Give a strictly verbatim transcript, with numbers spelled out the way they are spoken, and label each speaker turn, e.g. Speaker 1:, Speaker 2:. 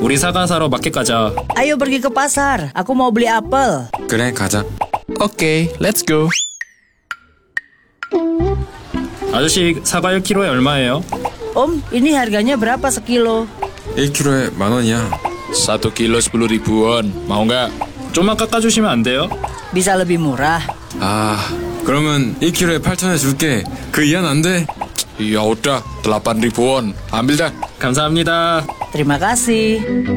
Speaker 1: 우리 사과 사러 마켓 가자.
Speaker 2: Ayo pergi ke pasar. Aku mau beli apel.
Speaker 3: 그래, 가자.
Speaker 1: 오케이, let's go. 아저씨, 사과 일 킬로그램에 얼마예요?
Speaker 2: Om, ini harganya berapa sekilo?
Speaker 3: 일 킬로그램에 만 원이야.
Speaker 1: satu kilo sepuluh ribuan. mau nggak? 좀만 깎아주시면 안 돼요?
Speaker 2: Bisa lebih murah.
Speaker 3: 아, 그러면 일 킬로그램에 팔천 원에 줄게. 그 이하는 안 돼?
Speaker 1: Ya udah, delapan ribuan. ambil dah. 감사합니다.
Speaker 2: Terima kasih.